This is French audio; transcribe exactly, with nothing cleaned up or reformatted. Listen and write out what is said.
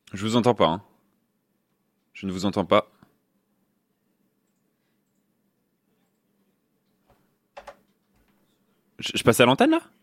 Je vous entends pas, hein. Je ne vous entends pas. Je, je passe à l'antenne là?